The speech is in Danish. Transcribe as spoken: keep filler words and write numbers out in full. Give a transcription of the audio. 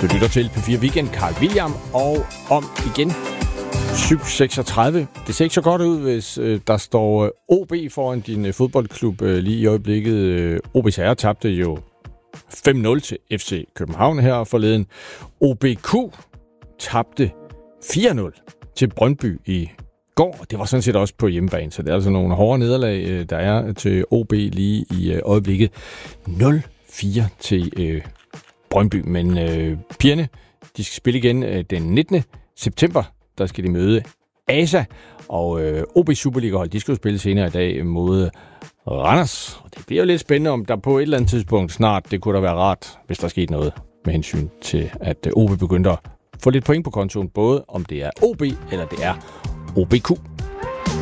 Du lytter til P fire Weekend, Carl William, og om igen syv seksogtredive. Det ser ikke så godt ud, hvis øh, der står øh, O B foran din øh, fodboldklub øh, lige i øjeblikket. Øh, O B's herre tabte jo fem nul til F C København her forleden. O B Q tabte fire nul til Brøndby i går. Det var sådan set også på hjemmebane, så det er altså nogle hårde nederlag, øh, der er til O B lige i øh, øjeblikket. nul fire til øh, Brøndby, men øh, pigerne, de skal spille igen øh, den nittende september. Der skal de møde A S A, og øh, O B Superliga-hold, de skal jo spille senere i dag mod Randers. Og det bliver jo lidt spændende, om der på et eller andet tidspunkt snart, det kunne da være rart, hvis der skete noget med hensyn til, at øh, O B begyndte at få lidt point på kontoen, både om det er O B eller det er O B Q.